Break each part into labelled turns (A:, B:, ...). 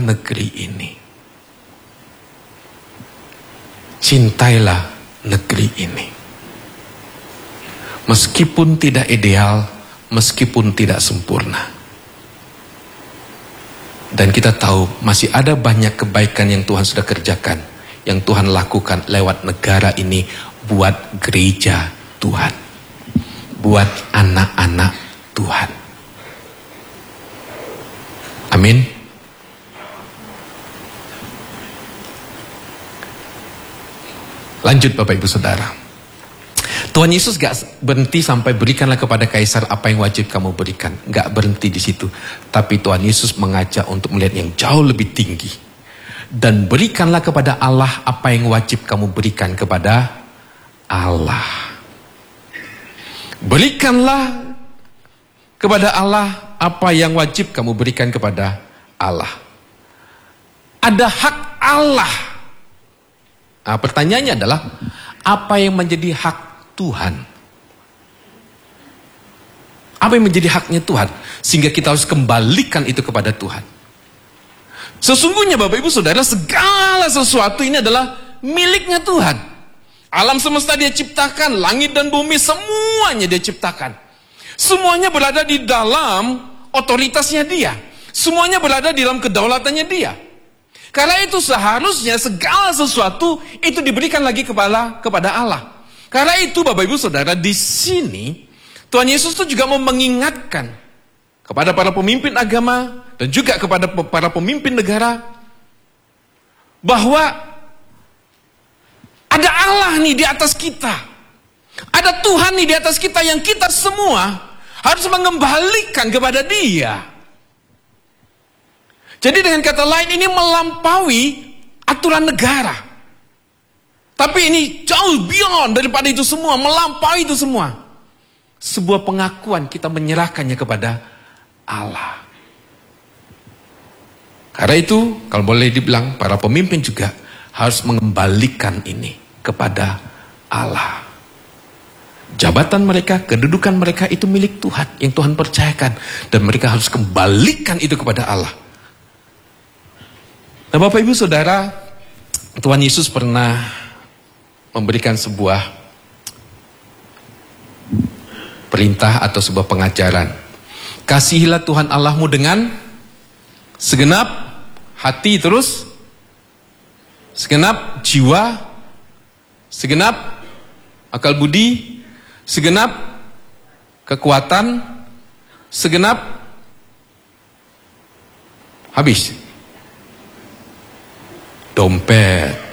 A: negeri ini. Cintailah negeri ini. Meskipun tidak ideal, meskipun tidak sempurna. Dan kita tahu masih ada banyak kebaikan yang Tuhan sudah kerjakan, yang Tuhan lakukan lewat negara ini buat gereja Tuhan, buat anak-anak Tuhan. Amin. Lanjut Bapak Ibu Saudara. Tuhan Yesus gak berhenti sampai berikanlah kepada kaisar apa yang wajib kamu berikan. Gak berhenti di situ. Tapi Tuhan Yesus mengajak untuk melihat yang jauh lebih tinggi. Dan berikanlah kepada Allah apa yang wajib kamu berikan kepada Allah. Berikanlah kepada Allah apa yang wajib kamu berikan kepada Allah. Ada hak Allah. Nah, pertanyaannya adalah apa yang menjadi hak Tuhan? Apa yang menjadi haknya Tuhan? Sehingga kita harus kembalikan itu kepada Tuhan. Sesungguhnya Bapak Ibu Saudara, segala sesuatu ini adalah miliknya Tuhan. Alam semesta Dia ciptakan, langit dan bumi semuanya Dia ciptakan. Semuanya berada di dalam otoritasnya Dia. Semuanya berada di dalam kedaulatannya Dia. Karena itu seharusnya segala sesuatu itu diberikan lagi kepada Allah. Karena itu Bapak Ibu Saudara, di sini Tuhan Yesus itu juga mau mengingatkan kepada para pemimpin agama dan juga kepada para pemimpin negara bahwa ada Allah nih di atas kita. Ada Tuhan nih di atas kita yang kita semua harus mengembalikan kepada Dia. Jadi dengan kata lain ini melampaui aturan negara. Tapi ini jauh beyond daripada itu semua, melampaui itu semua. Sebuah pengakuan kita menyerahkannya kepada Allah. Karena itu, kalau boleh dibilang, para pemimpin juga harus mengembalikan ini kepada Allah. Jabatan mereka, kedudukan mereka itu milik Tuhan, yang Tuhan percayakan. Dan mereka harus kembalikan itu kepada Allah. Nah Bapak Ibu Saudara, Tuhan Yesus pernah memberikan sebuah perintah atau sebuah pengajaran. Kasihilah Tuhan Allahmu dengan segenap hati, terus segenap jiwa, segenap akal budi, segenap kekuatan, segenap habis dompet.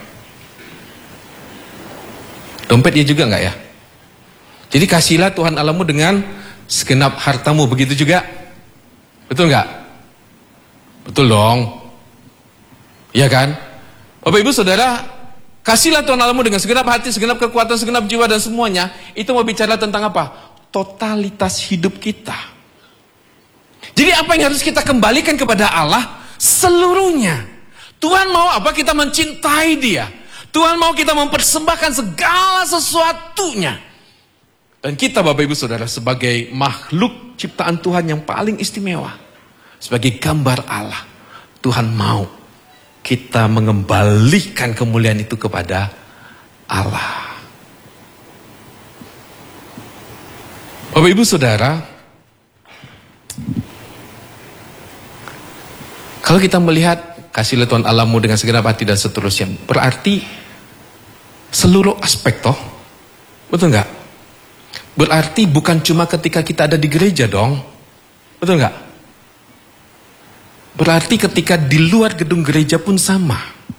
A: Dompetnya juga enggak ya? Jadi kasihlah Tuhan Allahmu dengan segenap hartamu, begitu juga? Betul enggak? Betul dong. Iya kan? Bapak Ibu Saudara, kasihlah Tuhan Allahmu dengan segenap hati, segenap kekuatan, segenap jiwa dan semuanya. Itu mau bicara tentang apa? Totalitas hidup kita. Jadi apa yang harus kita kembalikan kepada Allah? Seluruhnya. Tuhan mau apa? Kita mencintai Dia. Tuhan mau kita mempersembahkan segala sesuatunya. Dan kita Bapak Ibu Saudara sebagai makhluk ciptaan Tuhan yang paling istimewa. Sebagai gambar Allah. Tuhan mau kita mengembalikan kemuliaan itu kepada Allah. Bapak Ibu Saudara, kalau kita melihat kasihlah Tuhan Allahmu dengan segenap hati dan seterusnya, berarti seluruh aspek toh, betul nggak? Berarti bukan cuma ketika kita ada di gereja dong, betul nggak? Berarti ketika di luar gedung gereja pun sama.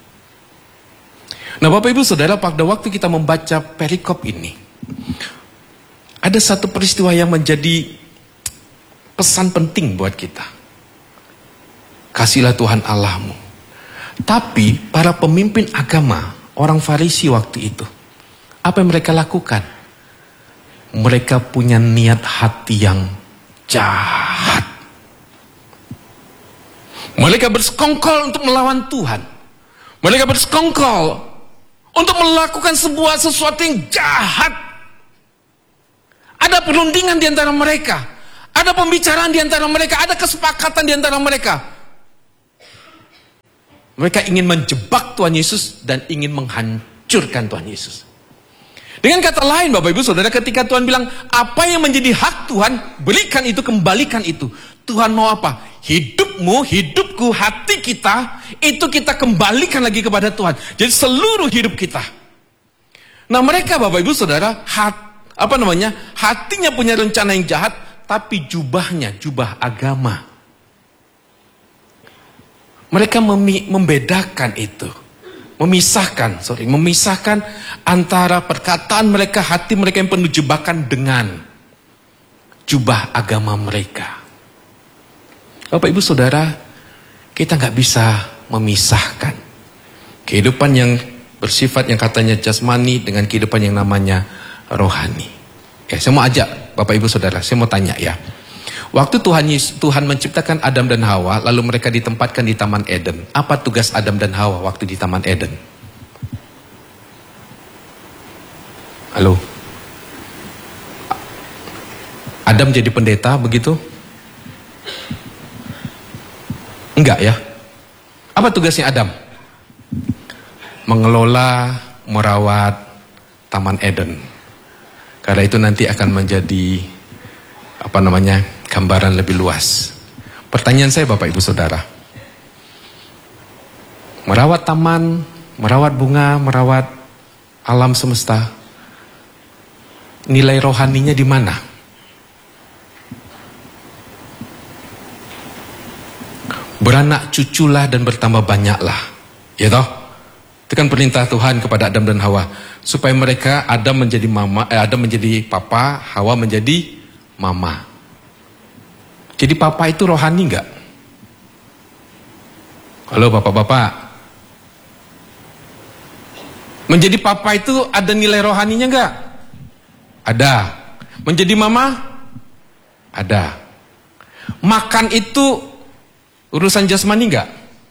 A: Nah Bapak Ibu Saudara, pada waktu kita membaca perikop ini, ada satu peristiwa yang menjadi pesan penting buat kita. Kasihlah Tuhan Allahmu. Tapi para pemimpin agama, orang Farisi waktu itu, apa yang mereka lakukan? Mereka punya niat hati yang jahat. Mereka bersekongkol untuk melawan Tuhan. Mereka bersekongkol untuk melakukan sesuatu yang jahat. Ada perundingan di antara mereka. Ada pembicaraan di antara mereka. Ada kesepakatan di antara mereka. Mereka ingin menjebak Tuhan Yesus dan ingin menghancurkan Tuhan Yesus. Dengan kata lain Bapak Ibu Saudara, ketika Tuhan bilang, apa yang menjadi hak Tuhan, berikan itu, kembalikan itu. Tuhan mau apa? Hidupmu, hidupku, hati kita, itu kita kembalikan lagi kepada Tuhan. Jadi seluruh hidup kita. Nah mereka Bapak Ibu Saudara, hatinya punya rencana yang jahat, tapi jubahnya, jubah agama. Mereka membedakan itu. Memisahkan antara perkataan mereka, hati mereka yang penuh jebakan dengan jubah agama mereka. Bapak Ibu Saudara, kita nggak bisa memisahkan kehidupan yang bersifat yang katanya jasmani dengan kehidupan yang namanya rohani. Ya, saya mau ajak Bapak Ibu Saudara, saya mau tanya ya. Waktu Tuhan menciptakan Adam dan Hawa, lalu mereka ditempatkan di Taman Eden. Apa tugas Adam dan Hawa waktu di Taman Eden? Halo? Adam jadi pendeta begitu? Enggak ya? Apa tugasnya Adam? Mengelola, merawat Taman Eden. Karena itu nanti akan menjadi gambaran lebih luas. Pertanyaan saya Bapak Ibu Saudara, merawat taman, merawat bunga, merawat alam semesta, nilai rohaninya di mana? Beranak cuculah dan bertambah banyaklah, ya toh? Itu kan perintah Tuhan kepada Adam dan Hawa, supaya mereka, Adam menjadi papa, Hawa menjadi mama. Jadi papa itu rohani enggak? Halo bapak-bapak. Menjadi papa itu ada nilai rohaninya enggak? Ada. Menjadi mama? Ada. Makan itu urusan jasmani enggak?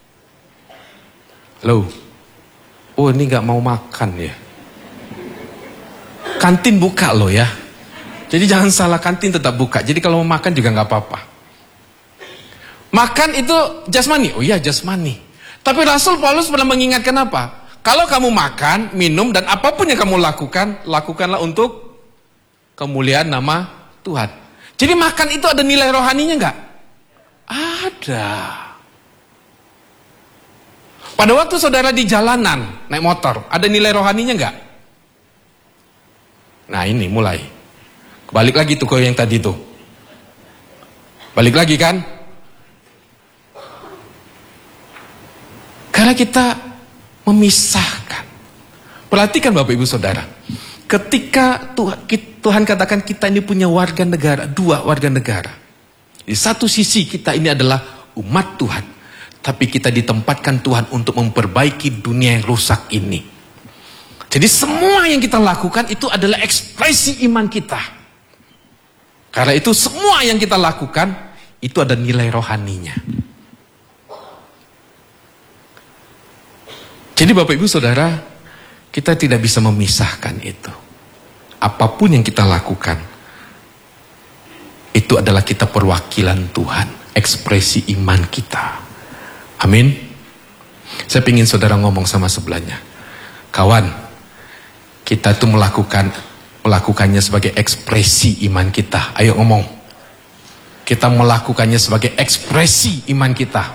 A: Halo. Oh ini enggak mau makan ya. Kantin buka loh ya. Jadi jangan salah, kantin tetap buka. Jadi kalau mau makan juga enggak apa-apa. Makan itu jasmani. Oh iya jasmani. Tapi Rasul Paulus pernah mengingatkan apa? Kalau kamu makan, minum, dan apapun yang kamu lakukan, lakukanlah untuk kemuliaan nama Tuhan. Jadi makan itu ada nilai rohaninya enggak? Ada. Pada waktu saudara di jalanan, naik motor, ada nilai rohaninya enggak? Nah ini mulai. Balik lagi tuh ke yang tadi tuh. Balik lagi kan? Karena kita memisahkan. Perhatikan Bapak Ibu Saudara. Ketika Tuhan katakan kita ini punya warga negara, dua warga negara. Di satu sisi kita ini adalah umat Tuhan. Tapi kita ditempatkan Tuhan untuk memperbaiki dunia yang rusak ini. Jadi semua yang kita lakukan itu adalah ekspresi iman kita. Karena itu semua yang kita lakukan itu ada nilai rohaninya. Jadi Bapak Ibu Saudara, kita tidak bisa memisahkan itu. Apapun yang kita lakukan, itu adalah kita perwakilan Tuhan, ekspresi iman kita. Amin. Saya ingin saudara ngomong sama sebelahnya, kawan, kita tuh melakukannya sebagai ekspresi iman kita. Ayo ngomong. Kita melakukannya sebagai ekspresi iman kita.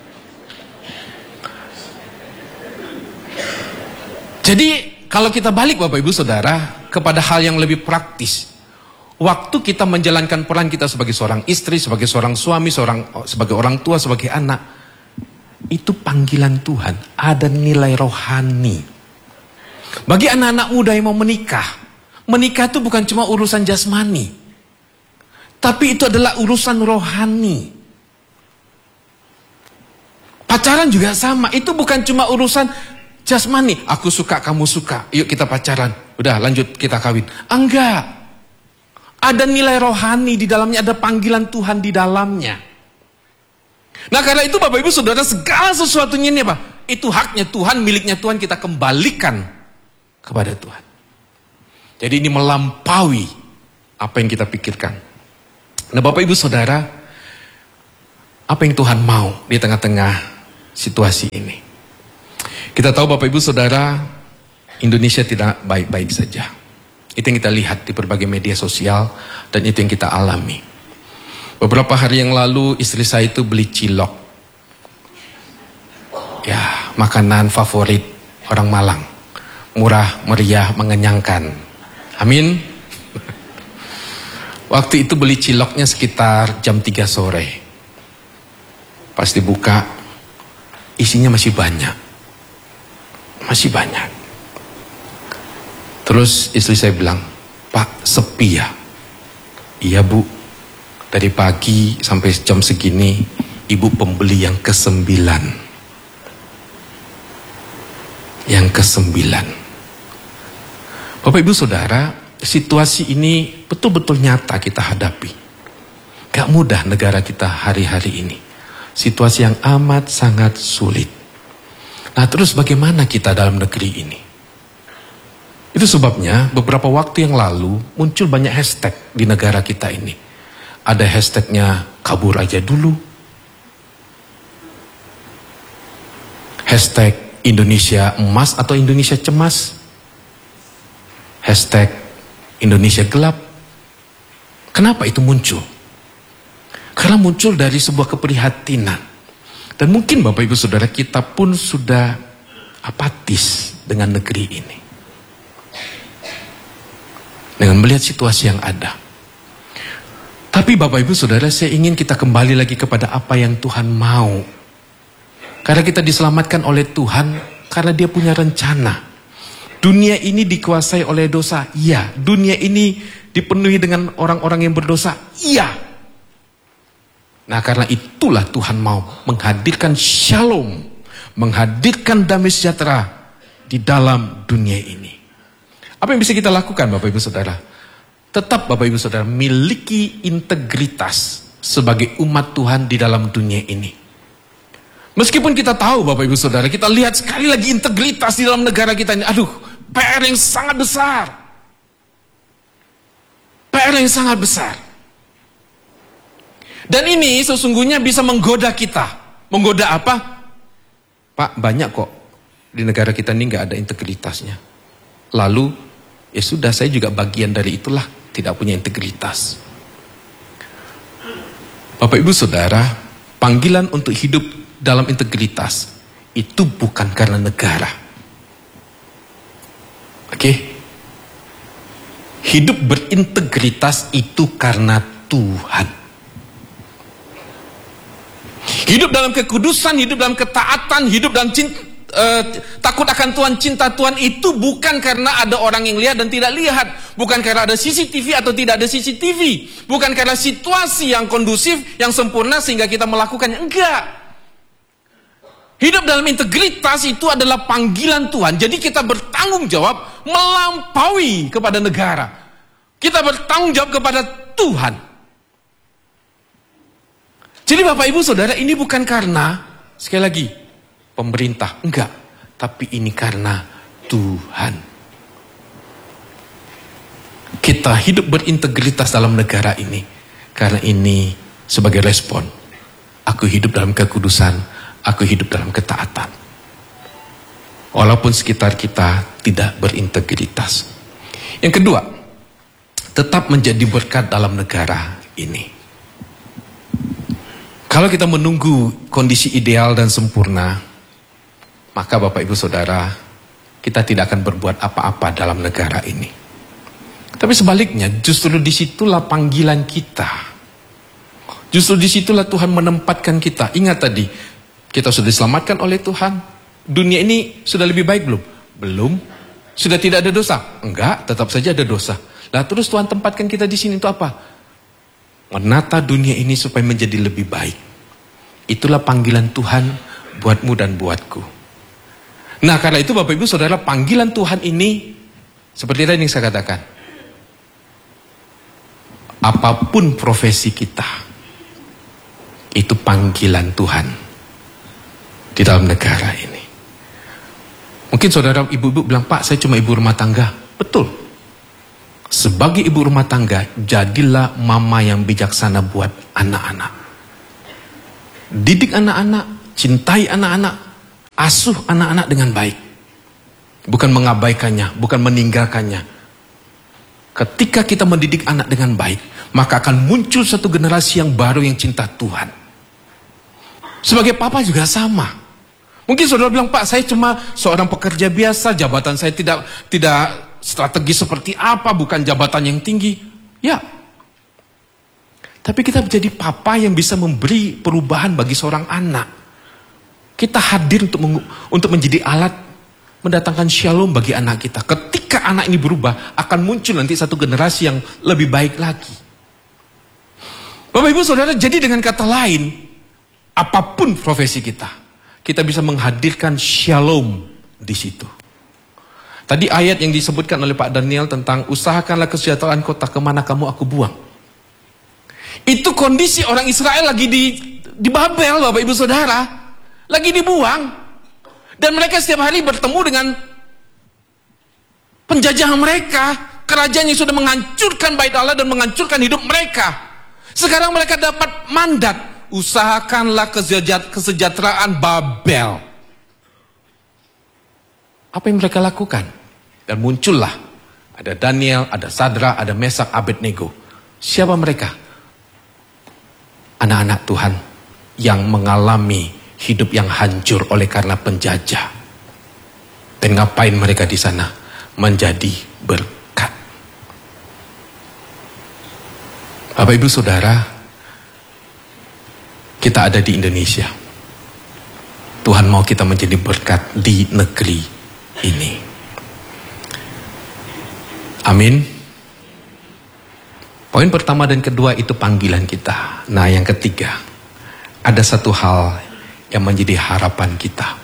A: Jadi kalau kita balik Bapak Ibu Saudara kepada hal yang lebih praktis. Waktu kita menjalankan peran kita sebagai seorang istri, sebagai seorang suami, sebagai orang tua, sebagai anak. Itu panggilan Tuhan, ada nilai rohani. Bagi anak-anak muda yang mau menikah, menikah itu bukan cuma urusan jasmani, tapi itu adalah urusan rohani. Pacaran juga sama, itu bukan cuma urusan jasmani, aku suka, kamu suka, yuk kita pacaran, udah lanjut kita kawin. Enggak, ada nilai rohani di dalamnya, ada panggilan Tuhan di dalamnya. Nah karena itu Bapak Ibu Saudara, segala sesuatunya ini apa? Itu haknya Tuhan, miliknya Tuhan, kita kembalikan kepada Tuhan. Jadi ini melampaui apa yang kita pikirkan. Nah Bapak Ibu Saudara, apa yang Tuhan mau di tengah-tengah situasi ini? Kita tahu Bapak Ibu Saudara, Indonesia tidak baik-baik saja. Itu yang kita lihat di berbagai media sosial dan itu yang kita alami. Beberapa hari yang lalu istri saya itu beli cilok. Ya, makanan favorit orang Malang. Murah, meriah, mengenyangkan. Amin. Waktu itu beli ciloknya sekitar jam 3 sore. Pas dibuka, isinya masih banyak. Masih banyak. Terus istri saya bilang, "Pak, sepi ya?" "Iya Bu, dari pagi sampai jam segini, Ibu pembeli yang ke-9. Yang ke-9. Bapak Ibu Saudara, situasi ini betul-betul nyata kita hadapi. Gak mudah negara kita hari-hari ini. Situasi yang amat sangat sulit. Nah terus bagaimana kita dalam negeri ini? Itu sebabnya beberapa waktu yang lalu muncul banyak hashtag di negara kita ini. Ada hashtagnya kabur aja dulu. Hashtag Indonesia emas atau Indonesia cemas. Hashtag Indonesia gelap. Kenapa itu muncul? Karena muncul dari sebuah keprihatinan. Dan mungkin Bapak Ibu Saudara kita pun sudah apatis dengan negeri ini. Dengan melihat situasi yang ada. Tapi Bapak Ibu Saudara, saya ingin kita kembali lagi kepada apa yang Tuhan mau. Karena kita diselamatkan oleh Tuhan, karena Dia punya rencana. Dunia ini dikuasai oleh dosa, iya. Dunia ini dipenuhi dengan orang-orang yang berdosa, iya. Nah karena itulah Tuhan mau menghadirkan shalom, menghadirkan damai sejahtera di dalam dunia ini. Apa yang bisa kita lakukan Bapak Ibu Saudara? Tetap Bapak Ibu Saudara miliki integritas sebagai umat Tuhan di dalam dunia ini. Meskipun kita tahu Bapak Ibu Saudara, kita lihat sekali lagi integritas di dalam negara kita ini. Aduh, PR yang sangat besar. PR yang sangat besar. Dan ini sesungguhnya bisa menggoda kita. Menggoda apa? Pak, banyak kok di negara kita ini nggak ada integritasnya. Lalu, ya sudah, saya juga bagian dari itulah, tidak punya integritas. Bapak Ibu Saudara, panggilan untuk hidup dalam integritas itu bukan karena negara. Oke? Hidup berintegritas itu karena Tuhan. Hidup dalam kekudusan, hidup dalam ketaatan, hidup dalam takut akan Tuhan, cinta Tuhan itu bukan karena ada orang yang lihat dan tidak lihat. Bukan karena ada CCTV atau tidak ada CCTV. Bukan karena situasi yang kondusif, yang sempurna sehingga kita melakukannya. Enggak. Hidup dalam integritas itu adalah panggilan Tuhan. Jadi kita bertanggung jawab melampaui kepada negara. Kita bertanggung jawab kepada Tuhan. Jadi Bapak Ibu Saudara, ini bukan karena, sekali lagi, pemerintah. Enggak. Tapi ini karena Tuhan. Kita hidup berintegritas dalam negara ini. Karena ini sebagai respon. Aku hidup dalam kekudusan. Aku hidup dalam ketaatan. Walaupun sekitar kita tidak berintegritas. Yang kedua, tetap menjadi berkat dalam negara ini. Kalau kita menunggu kondisi ideal dan sempurna, maka Bapak Ibu Saudara, kita tidak akan berbuat apa-apa dalam negara ini. Tapi sebaliknya, justru disitulah panggilan kita. Justru disitulah Tuhan menempatkan kita. Ingat tadi, kita sudah diselamatkan oleh Tuhan. Dunia ini sudah lebih baik belum? Belum. Sudah tidak ada dosa? Enggak, tetap saja ada dosa. Nah terus Tuhan tempatkan kita di sini itu apa? Menata dunia ini supaya menjadi lebih baik. Itulah panggilan Tuhan buatmu dan buatku. Nah karena itu Bapak Ibu Saudara, panggilan Tuhan ini seperti tadi yang saya katakan. Apapun profesi kita, itu panggilan Tuhan di dalam negara ini. Mungkin saudara ibu-ibu bilang, Pak saya cuma ibu rumah tangga. Betul. Sebagai ibu rumah tangga, jadilah mama yang bijaksana buat anak-anak. Didik anak-anak, cintai anak-anak, Asuh anak-anak dengan baik. Bukan mengabaikannya, bukan meninggalkannya. Ketika kita mendidik anak dengan baik, maka akan muncul satu generasi yang baru yang cinta Tuhan. Sebagai papa juga sama. Mungkin saudara bilang, Pak, saya cuma seorang pekerja biasa, jabatan saya tidak strategi seperti apa, bukan jabatan yang tinggi. Ya. Tapi kita menjadi papa yang bisa memberi perubahan bagi seorang anak. Kita hadir untuk menjadi alat mendatangkan shalom bagi anak kita. Ketika anak ini berubah, akan muncul nanti satu generasi yang lebih baik lagi. Bapak Ibu Saudara, jadi dengan kata lain, apapun profesi kita bisa menghadirkan shalom di situ. Tadi ayat yang disebutkan oleh Pak Daniel tentang usahakanlah kesejahteraan kota kemana kamu aku buang. Itu kondisi orang Israel lagi di Babel, Bapak Ibu Saudara. Lagi dibuang. Dan mereka setiap hari bertemu dengan penjajah mereka. Kerajaan yang sudah menghancurkan bait Allah dan menghancurkan hidup mereka. Sekarang mereka dapat mandat. Usahakanlah kesejahteraan Babel. Apa yang mereka lakukan? Dan muncullah. Ada Daniel, ada Sadra, ada Mesak, Abednego. Siapa mereka? Anak-anak Tuhan yang mengalami hidup yang hancur oleh karena penjajah. Dan ngapain mereka di sana? Menjadi berkat. Bapak Ibu Saudara, kita ada di Indonesia. Tuhan mau kita menjadi berkat di negeri ini. Amin. Poin pertama dan kedua itu panggilan kita. Nah, yang ketiga, ada satu hal yang menjadi harapan kita.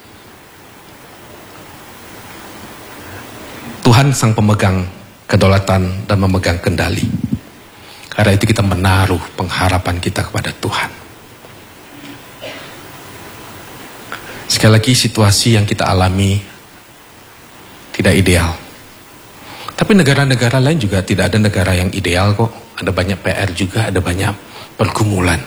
A: Tuhan sang pemegang kedaulatan dan memegang kendali. Karena itu kita menaruh pengharapan kita kepada Tuhan. Sekali lagi, situasi yang kita alami tidak ideal. Tapi negara-negara lain juga tidak ada negara yang ideal kok. Ada banyak PR juga, ada banyak pergumulan.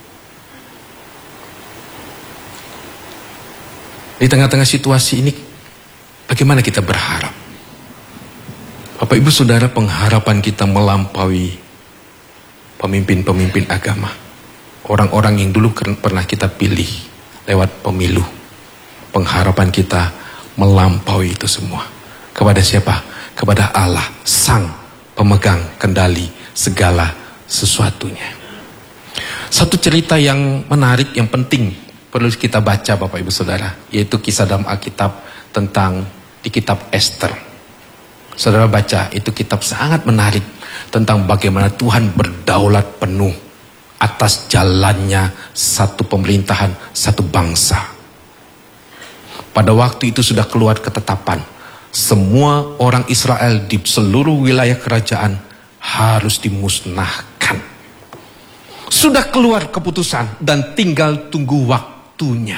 A: Di tengah-tengah situasi ini, bagaimana kita berharap? Bapak Ibu Saudara, pengharapan kita melampaui pemimpin-pemimpin agama. Orang-orang yang dulu pernah kita pilih lewat pemilu. Pengharapan kita melampaui itu semua. Kepada siapa? Kepada Allah, sang pemegang kendali segala sesuatunya. Satu cerita yang menarik, yang penting perlu kita baca Bapak Ibu Saudara, yaitu kisah dalam Alkitab tentang di kitab Esther. Saudara baca, itu kitab sangat menarik tentang bagaimana Tuhan berdaulat penuh atas jalannya satu pemerintahan, satu bangsa. Pada waktu itu sudah keluar ketetapan, semua orang Israel di seluruh wilayah kerajaan harus dimusnahkan. Sudah keluar keputusan dan tinggal tunggu waktunya.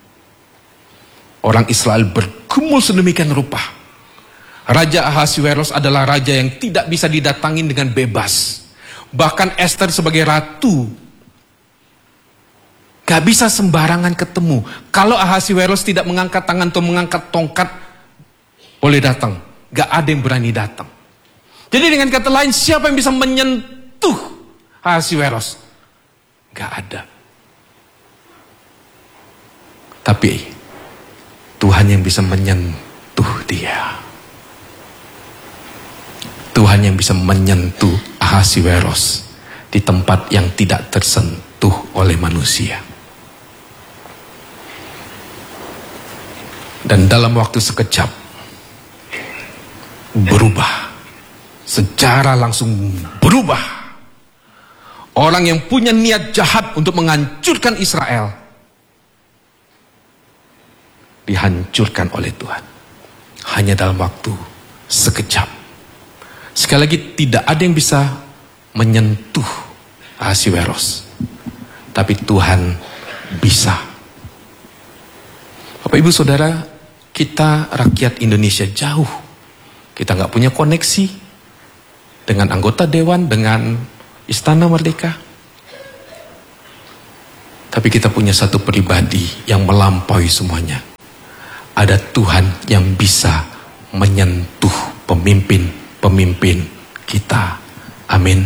A: Orang Israel bergumul sedemikian rupa. Raja Ahasiweros adalah raja yang tidak bisa didatangin dengan bebas. Bahkan Esther sebagai ratu gak bisa sembarangan ketemu. Kalau Ahasiweros tidak mengangkat tangan atau mengangkat tongkat, boleh datang. Gak ada yang berani datang. Jadi dengan kata lain, siapa yang bisa menyentuh Ahasiweros? Gak ada. Tapi Tuhan yang bisa menyentuh dia. Tuhan yang bisa menyentuh Ahasiweros di tempat yang tidak tersentuh oleh manusia. Dan dalam waktu sekejap berubah. Secara langsung berubah. Orang yang punya niat jahat untuk menghancurkan Israel dihancurkan oleh Tuhan. Hanya dalam waktu sekejap. Sekali lagi, tidak ada yang bisa menyentuh Ahasiweros. Tapi Tuhan bisa. Bapak Ibu Saudara, kita rakyat Indonesia jauh. Kita nggak punya koneksi dengan anggota dewan, dengan Istana Merdeka. Tapi Tapi kita punya satu pribadi yang melampaui semuanya. Ada Tuhan yang bisa menyentuh pemimpin-pemimpin kita. Amin.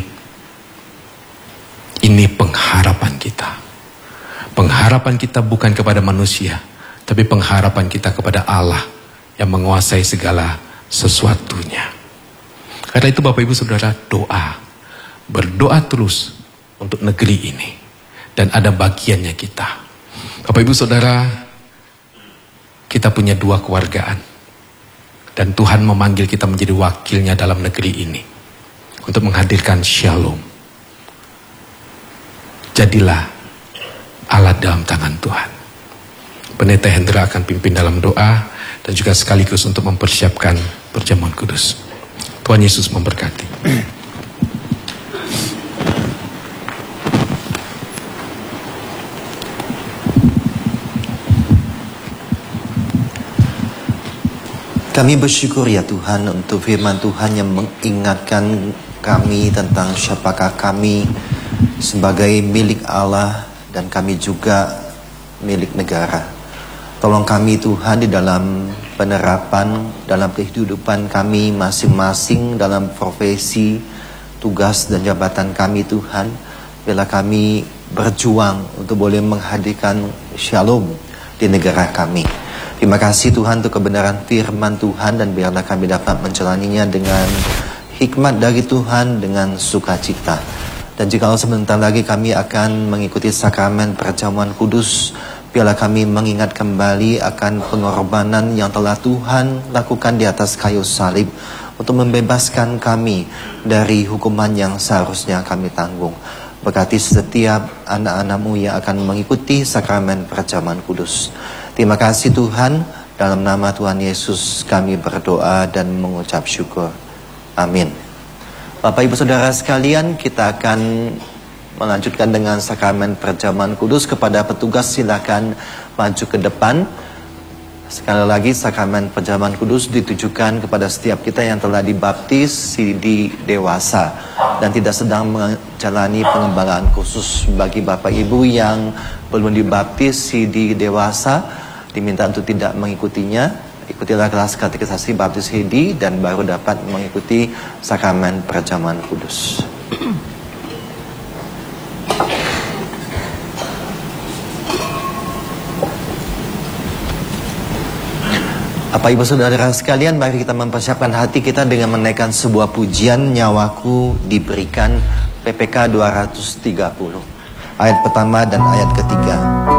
A: Ini pengharapan kita. Pengharapan kita bukan kepada manusia, tapi pengharapan kita kepada Allah yang menguasai segala sesuatunya. Karena itu Bapak Ibu Saudara, doa. Berdoa terus untuk negeri ini. Dan ada bagiannya kita. Bapak Ibu Saudara, kita punya dua kewargaan. Dan Tuhan memanggil kita menjadi wakilnya dalam negeri ini. Untuk menghadirkan shalom. Jadilah alat dalam tangan Tuhan. Pendeta Hendra akan pimpin dalam doa dan juga sekaligus untuk mempersiapkan perjamuan kudus. Tuhan Yesus memberkati.
B: Kami bersyukur ya Tuhan untuk firman Tuhan yang mengingatkan kami tentang siapakah kami sebagai milik Allah dan kami juga milik negara. Tolong kami Tuhan di dalam penerapan, dalam kehidupan kami masing-masing, dalam profesi, tugas dan jabatan kami Tuhan. Bila kami berjuang untuk boleh menghadirkan shalom di negara kami. Terima kasih Tuhan untuk kebenaran firman Tuhan dan biarlah kami dapat menjalaninya dengan hikmat dari Tuhan, dengan sukacita. Dan jika sebentar lagi kami akan mengikuti sakramen perjamuan kudus, biarlah kami mengingat kembali akan pengorbanan yang telah Tuhan lakukan di atas kayu salib untuk membebaskan kami dari hukuman yang seharusnya kami tanggung. Berkati setiap anak-anak-Mu yang akan mengikuti sakramen perjamuan kudus. Terima kasih Tuhan, dalam nama Tuhan Yesus kami berdoa dan mengucap syukur. Amin. Bapak Ibu Saudara sekalian, kita akan melanjutkan dengan sakramen perjamuan kudus. Kepada petugas silakan maju ke depan. Sekali lagi sakramen perjamuan kudus ditujukan kepada setiap kita yang telah dibaptis di dewasa dan tidak sedang menjalani pengembalaan khusus. Bagi Bapak Ibu yang belum dibaptis di dewasa, diminta untuk tidak mengikutinya. Ikutilah kelas katekisasi baptis Hedi dan baru dapat mengikuti sakramen perjamuan kudus. Bapak Ibu Saudara sekalian, mari kita mempersiapkan hati kita dengan menaikkan sebuah pujian Nyawaku Diberikan, PPK 230. Ayat pertama dan ayat ketiga.